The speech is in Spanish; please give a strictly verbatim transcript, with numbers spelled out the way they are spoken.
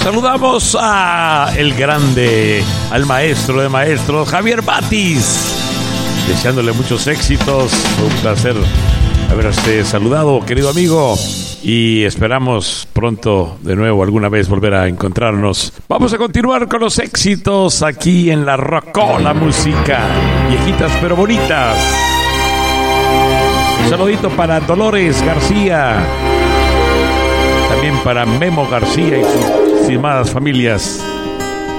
Saludamos a el grande, al maestro de maestros, Javier Batis, deseándole muchos éxitos. Fue un placer haberte saludado, querido amigo, y esperamos pronto de nuevo alguna vez volver a encontrarnos. Vamos a continuar con los éxitos aquí en la Rocola Música, viejitas pero bonitas. Un saludito para Dolores García, también para Memo García y sus estimadas familias.